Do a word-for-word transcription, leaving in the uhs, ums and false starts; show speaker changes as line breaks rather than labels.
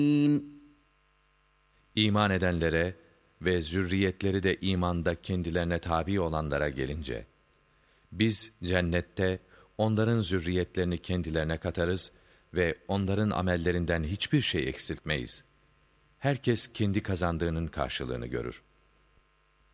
İman edenlere ve zürriyetleri de imanda kendilerine tabi olanlara gelince, biz cennette onların zürriyetlerini kendilerine katarız ve onların amellerinden hiçbir şey eksiltmeyiz. Herkes kendi kazandığının karşılığını görür.